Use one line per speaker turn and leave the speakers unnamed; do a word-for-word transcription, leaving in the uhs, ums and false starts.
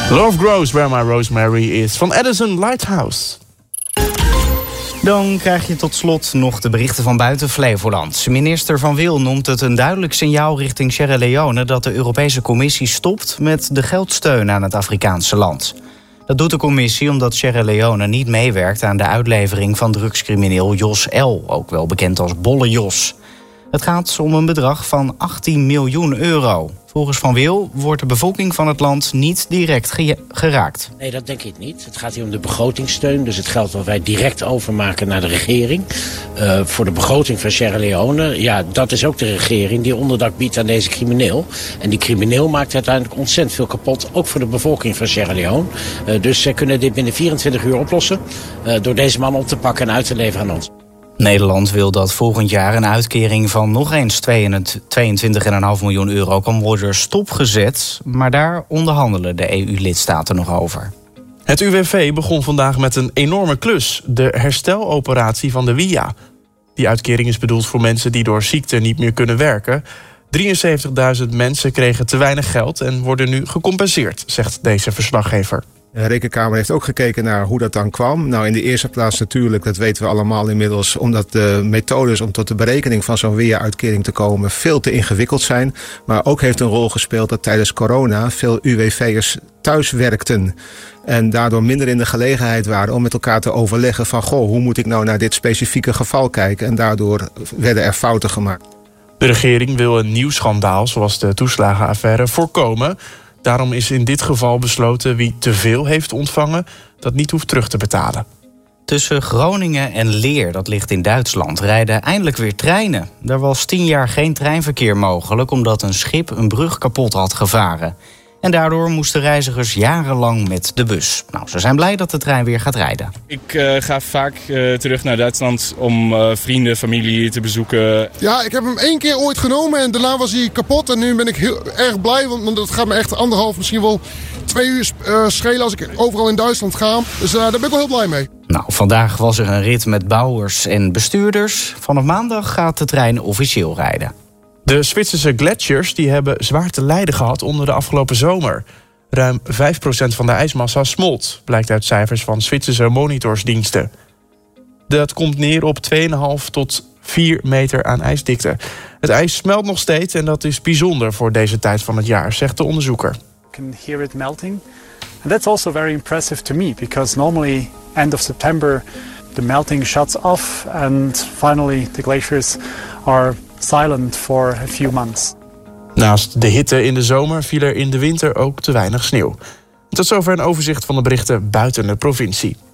Love Grows Where My Rosemary Is van Edison Lighthouse.
Dan krijg je tot slot nog de berichten van buiten Flevoland. Minister Van Wil noemt het een duidelijk signaal richting Sierra Leone dat de Europese Commissie stopt met de geldsteun aan het Afrikaanse land. Dat doet de commissie omdat Sierra Leone niet meewerkt aan de uitlevering van drugscrimineel Jos L., ook wel bekend als Bolle Jos. Het gaat om een bedrag van achttien miljoen euro. Volgens Van Wil wordt de bevolking van het land niet direct ge- geraakt.
Nee, dat denk ik niet. Het gaat hier om de begrotingssteun. Dus het geld wat wij direct overmaken naar de regering. Uh, voor de begroting van Sierra Leone. Ja, dat is ook de regering die onderdak biedt aan deze crimineel. En die crimineel maakt uiteindelijk ontzettend veel kapot. Ook voor de bevolking van Sierra Leone. Uh, dus zij kunnen dit binnen vierentwintig uur oplossen. Uh, door deze man op te pakken en uit te leveren aan ons.
Nederland wil dat volgend jaar een uitkering van nog eens tweeëntwintig komma vijf miljoen euro kan worden stopgezet. Maar daar onderhandelen de E U-lidstaten nog over.
Het U W V begon vandaag met een enorme klus. De hersteloperatie van de W I A. Die uitkering is bedoeld voor mensen die door ziekte niet meer kunnen werken. drieënzeventigduizend mensen kregen te weinig geld en worden nu gecompenseerd, zegt deze verslaggever.
De Rekenkamer heeft ook gekeken naar hoe dat dan kwam. Nou, in de eerste plaats natuurlijk, dat weten we allemaal inmiddels, omdat de methodes om tot de berekening van zo'n W I A-uitkering te komen veel te ingewikkeld zijn. Maar ook heeft een rol gespeeld dat tijdens corona veel U W V'ers thuis werkten. En daardoor minder in de gelegenheid waren om met elkaar te overleggen van, goh, hoe moet ik nou naar dit specifieke geval kijken? En daardoor werden er fouten gemaakt.
De regering wil een nieuw schandaal, zoals de toeslagenaffaire, voorkomen. Daarom is in dit geval besloten wie te veel heeft ontvangen dat niet hoeft terug te betalen.
Tussen Groningen en Leer, dat ligt in Duitsland, rijden eindelijk weer treinen. Er was tien jaar geen treinverkeer mogelijk omdat een schip een brug kapot had gevaren. En daardoor moesten reizigers jarenlang met de bus. Nou, ze zijn blij dat de trein weer gaat rijden.
Ik uh, ga vaak uh, terug naar Duitsland om uh, vrienden, familie te bezoeken.
Ja, ik heb hem één keer ooit genomen en daarna was hij kapot. En nu ben ik heel erg blij, want dat gaat me echt anderhalf, misschien wel twee uur uh, schelen als ik overal in Duitsland ga. Dus uh, daar ben ik wel heel blij mee.
Nou, vandaag was er een rit met bouwers en bestuurders. Vanaf maandag gaat de trein officieel rijden.
De Zwitserse gletsjers die hebben zwaar te lijden gehad onder de afgelopen zomer. Ruim vijf procent van de ijsmassa smolt, blijkt uit cijfers van Zwitserse monitorsdiensten. Dat komt neer op twee komma vijf tot vier meter aan ijsdikte. Het ijs smelt nog steeds en dat is bijzonder voor deze tijd van het jaar, zegt de onderzoeker.
You can hear it melting. And that's also very impressive to me, because normally end of September the melting shuts off and finally the glaciers are silent for a few months.
Naast de hitte in de zomer viel er in de winter ook te weinig sneeuw. Tot zover een overzicht van de berichten buiten de provincie.